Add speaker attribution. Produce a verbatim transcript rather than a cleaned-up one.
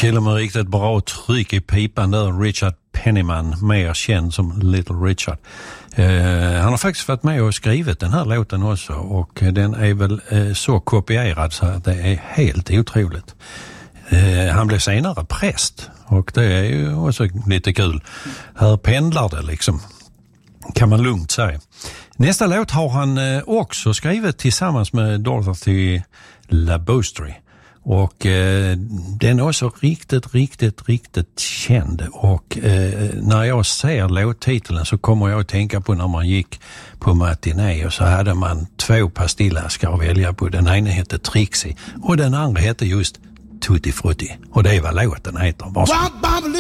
Speaker 1: killen med riktigt bra tryck i pipan där, Richard Penniman, mer känd som Little Richard. Eh, han har faktiskt varit med och skrivit den här låten också, och den är väl eh, så kopierad så att det är helt otroligt. Eh, han blev senare präst, och det är ju också lite kul. Här pendlar det liksom, kan man lugnt säga. Nästa låt har han eh, också skrivit tillsammans med Dorothy Labostri. Och eh, den är också riktigt, riktigt, riktigt känd. Och eh, när jag ser låttiteln så kommer jag att tänka på när man gick på matiné och så hade man två pastillaskar att välja på. Den ena hette Trixie och den andra hette just Tutti Frutti. Och det är vad låten heter. Varsågod.